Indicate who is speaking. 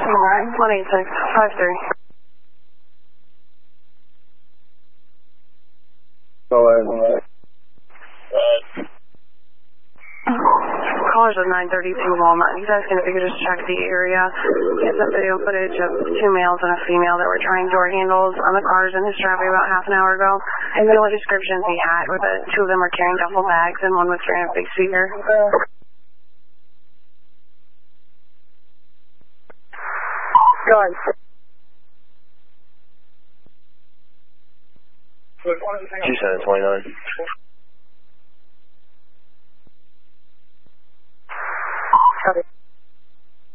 Speaker 1: 18653.
Speaker 2: Go ahead.
Speaker 1: Callers of 932 Walnut. He's asking if you could just check the area. He has some video footage of 2 males and a female that were trying door handles on the cars in his driveway about half an hour ago. And the only descriptions he had were that 2 of them were carrying duffel bags and one was carrying a big speaker.
Speaker 2: Go ahead.
Speaker 3: She said 29.